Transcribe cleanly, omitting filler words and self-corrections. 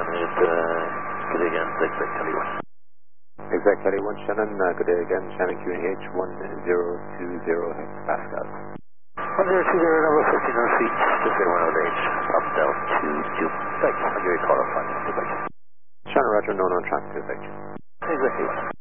ahead, good day again, Exec Kelly 1. Exec Kelly 1, Shannon, good day again, Shannon QNH 1020 hectopascals. 1020, number 15 on feet, just 108, up down to Duke. Thanks, I'll give you a call on 5. Goodbye. Shannon Roger, known on track to Exec. Exactly.